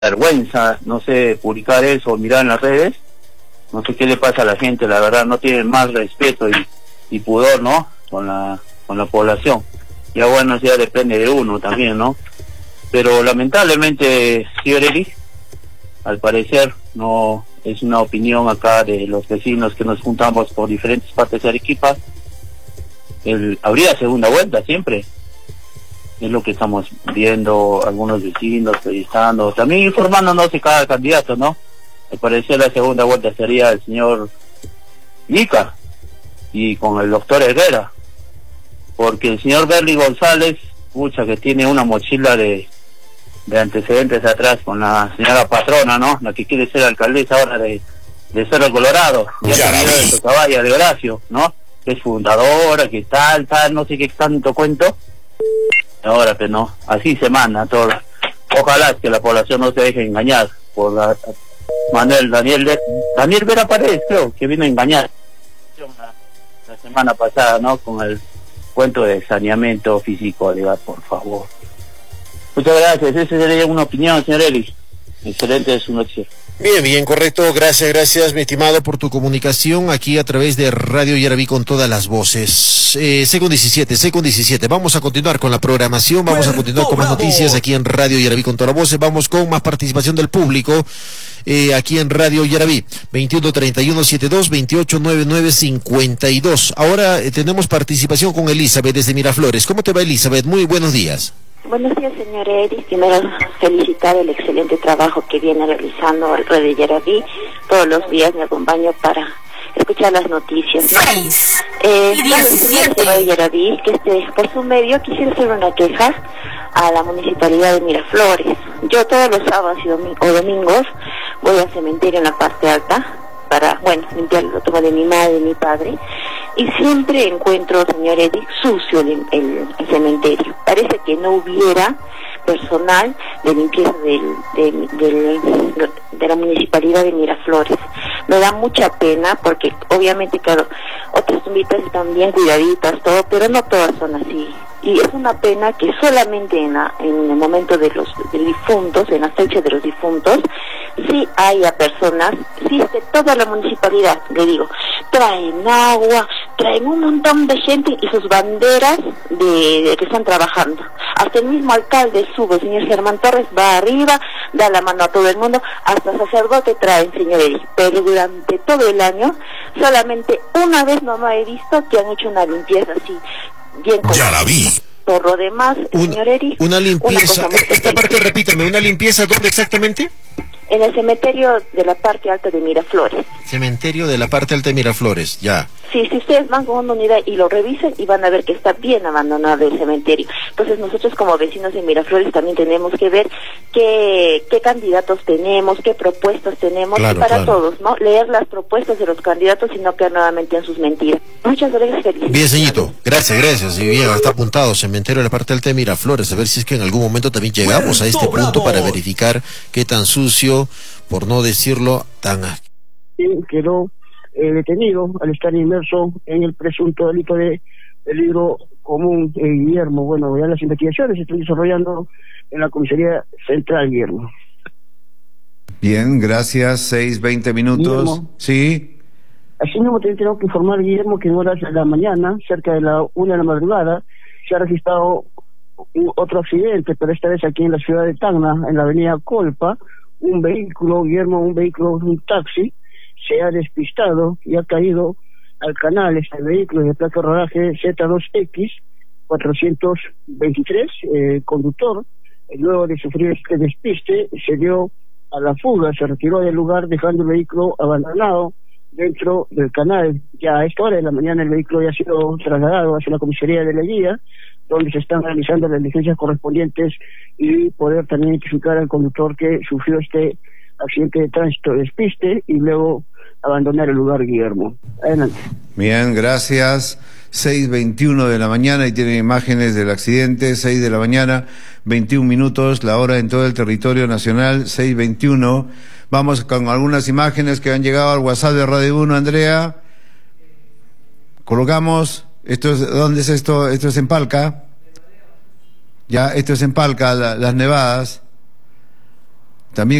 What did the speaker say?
vergüenza, no sé, publicar eso o mirar en las redes. No sé qué le pasa a la gente, la verdad, no tienen más respeto y pudor, ¿no? Con la población. Ya bueno, ya depende de uno también, ¿no? Pero lamentablemente, señor Eli, al parecer no es una opinión acá de los vecinos que nos juntamos por diferentes partes de Arequipa. Habría segunda vuelta siempre. Es lo que estamos viendo algunos vecinos, periodistando, también informándonos de cada candidato, ¿no? Al parecer la segunda vuelta sería el señor Ica y con el doctor Herrera, porque el señor Berly González, pucha, que tiene una mochila de antecedentes atrás con la señora patrona, ¿no? La que quiere ser alcaldesa ahora de Cerro Colorado, ya de Socabaya, de Horacio, ¿no? Que es fundadora, que tal, no sé qué tanto cuento. Ahora que no, así se manda todo. Ojalá que la población no se deje engañar por Daniel Vera Paredes, creo, que vino a engañar la semana pasada, ¿no? Con el cuento de saneamiento físico, diga, por favor. Muchas gracias, esa sería una opinión, señor Eli. Excelente su noche. Bien, correcto. Gracias, mi estimado, por tu comunicación aquí a través de Radio Yarabí con todas las voces. Second 17. Vamos a continuar con la programación, vamos a continuar con más noticias aquí en Radio Yarabí con todas las voces. Vamos con más participación del público aquí en Radio Yarabí. 21-31-72-28-99-52. Ahora tenemos participación con Elizabeth desde Miraflores. ¿Cómo te va, Elizabeth? Muy buenos días. Buenos días, señor Eris. Primero, felicitar el excelente trabajo que viene realizando el Radio Yarabí. Todos los días me acompaño para escuchar las noticias. 6 y 17. Radio Yarabí, que por su medio quisiera hacer una queja a la municipalidad de Miraflores. Yo todos los sábados o domingos voy al cementerio en la parte alta para, limpiar lo tomo de mi madre y mi padre, y siempre encuentro, señor Edith, sucio el cementerio. Parece que no hubiera personal de limpieza de la municipalidad de Miraflores. Me da mucha pena porque obviamente, claro, otras tumbitas están bien cuidaditas, todo, pero no todas son así. Y es una pena que solamente en el momento de los difuntos, en la fecha de los difuntos, sí haya personas, sí esté toda la municipalidad, le digo, traen agua, traen un montón de gente y sus banderas de que están trabajando. Hasta el mismo alcalde sube, el señor Germán Torres, va arriba, da la mano a todo el mundo, hasta sacerdote traen, señor Edith. Pero durante todo el año, solamente una vez nomás he visto que han hecho una limpieza así, bien. Ya la vi. Por lo demás, señor Eri, una limpieza. Esta parte, repítame, ¿una limpieza dónde exactamente? En el cementerio de la parte alta de Miraflores. Cementerio de la parte alta de Miraflores, ya. Sí, si ustedes van con una unidad y lo revisan y van a ver que está bien abandonado el cementerio. Entonces nosotros como vecinos de Miraflores también tenemos que ver qué candidatos tenemos, qué propuestas tenemos, claro, todos, ¿no? Leer las propuestas de los candidatos y no caer nuevamente en sus mentiras. Muchas gracias, felicidades. Bien, señorito, gracias. Y bien, está apuntado, cementerio de la parte alta de Miraflores, a ver si es que en algún momento también llegamos a este punto para verificar qué tan sucio, por no decirlo, tan... Quedó detenido al estar inmerso en el presunto delito de peligro común, Guillermo. Bueno, ya las investigaciones se están desarrollando en la comisaría central, Guillermo. Bien, gracias. 6:20 minutos. Guillermo. Sí. Así mismo tengo que informar, Guillermo, que en horas de la mañana, cerca de la 1 de la madrugada, se ha registrado otro accidente, pero esta vez aquí en la ciudad de Tacna, en la avenida Colpa. Un vehículo, Guillermo, un taxi, se ha despistado y ha caído al canal. Este vehículo de placa rodaje Z2X 423, conductor, luego de sufrir este despiste, se dio a la fuga, se retiró del lugar dejando el vehículo abandonado dentro del canal. Ya a esta hora de la mañana el vehículo ya ha sido trasladado hacia la comisaría de Leguía, donde se están realizando las diligencias correspondientes y poder también identificar al conductor que sufrió este accidente de tránsito, despiste, y luego abandonar el lugar, Guillermo. Adelante. Bien, gracias. 6:21 de la mañana y tienen imágenes del accidente. 6 de la mañana, 21 minutos, la hora en todo el territorio nacional, 6:21. Vamos con algunas imágenes que han llegado al WhatsApp de Radio 1, Andrea. Colocamos... ¿Dónde es esto? Esto es en Palca. Ya, esto es en Palca, las nevadas. También